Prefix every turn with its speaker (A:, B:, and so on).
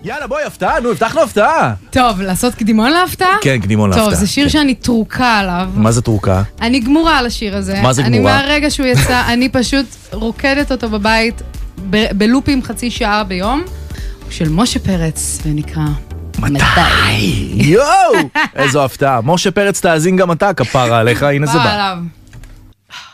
A: יאללה, בואי, הפתעה, נו, הבטחנו הפתעה.
B: טוב, לעשות קדימון להפתעה?
A: כן, קדימון להפתעה.
B: טוב, זה שיר שאני תרוקה עליו.
A: מה זה תרוקה?
B: אני גמורה על השיר הזה.
A: מה זה גמורה?
B: אני מהרגע שהוא יצא, אני פשוט רוקדת אותו בבית, בלופים חצי שעה ביום, של משה פרץ, ונקרא...
A: מתי? יואו! איזו הפתעה. משה פרץ תאזין גם אתה, כפרה עליך, הנה זה בא.